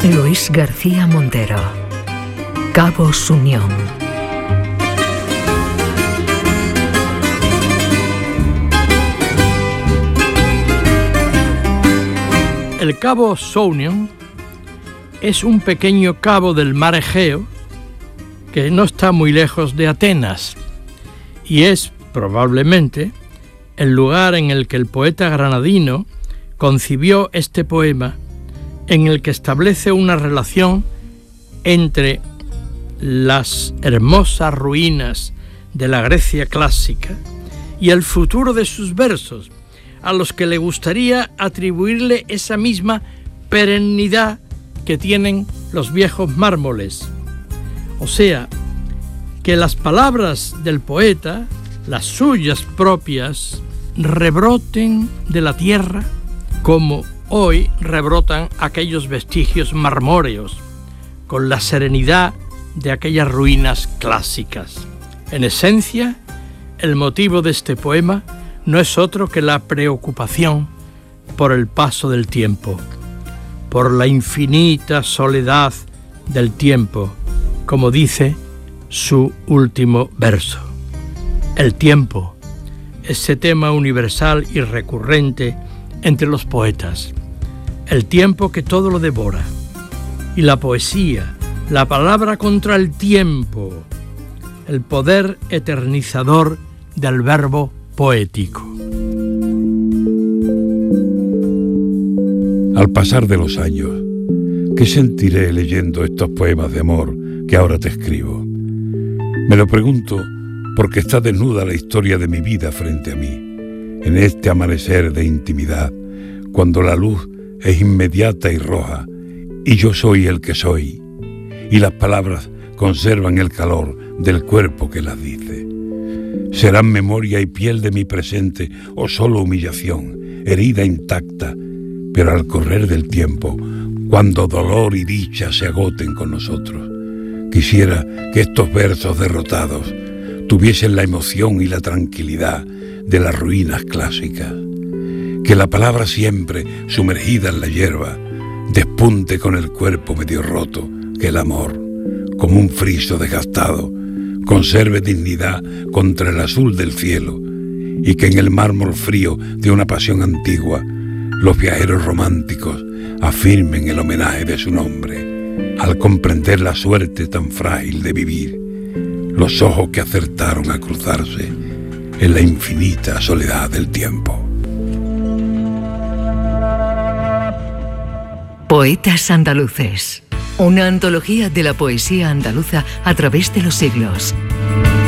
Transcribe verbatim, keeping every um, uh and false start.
Luis García Montero. Cabo Sunión. El cabo Sounion es un pequeño cabo del mar Egeo que no está muy lejos de Atenas y es probablemente el lugar en el que el poeta granadino concibió este poema, en el que establece una relación entre las hermosas ruinas de la Grecia clásica y el futuro de sus versos, a los que le gustaría atribuirle esa misma perennidad que tienen los viejos mármoles. O sea, que las palabras del poeta, las suyas propias, rebroten de la tierra como hoy rebrotan aquellos vestigios marmóreos, con la serenidad de aquellas ruinas clásicas. En esencia, el motivo de este poema no es otro que la preocupación por el paso del tiempo, por la infinita soledad del tiempo, como dice su último verso. El tiempo, ese tema universal y recurrente entre los poetas, el tiempo que todo lo devora, y la poesía, la palabra contra el tiempo, el poder eternizador del verbo poético. Al pasar de los años, ¿qué sentiré leyendo estos poemas de amor que ahora te escribo? Me lo pregunto porque está desnuda la historia de mi vida frente a mí, en este amanecer de intimidad, cuando la luz es inmediata y roja, y yo soy el que soy, y las palabras conservan el calor del cuerpo que las dice. ¿Serán memoria y piel de mi presente o solo humillación, herida intacta? Pero al correr del tiempo, cuando dolor y dicha se agoten con nosotros, quisiera que estos versos derrotados tuviesen la emoción y la tranquilidad de las ruinas clásicas. Que la palabra siempre sumergida en la hierba despunte con el cuerpo medio roto, que el amor, como un friso desgastado, conserve dignidad contra el azul del cielo, y que en el mármol frío de una pasión antigua los viajeros románticos afirmen el homenaje de su nombre, al comprender la suerte tan frágil de vivir, los ojos que acertaron a cruzarse en la infinita soledad del tiempo. Poetas andaluces, una antología de la poesía andaluza a través de los siglos.